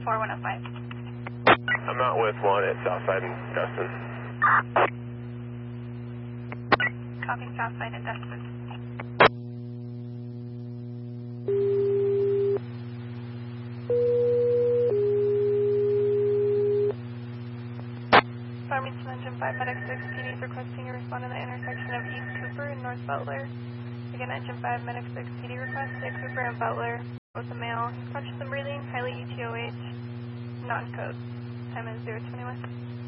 4105. I'm out with one at Southside and Dustin. Copy Southside and Dustin. Farmington Engine 5 Medic 6 PD is requesting you respond in the intersection of East Cooper and North Butler. Again, Engine 5 Medic 6 PD request at Cooper and Butler. Both a male. He's conscious and breathing, highly ETOH, non-code. Time is 021.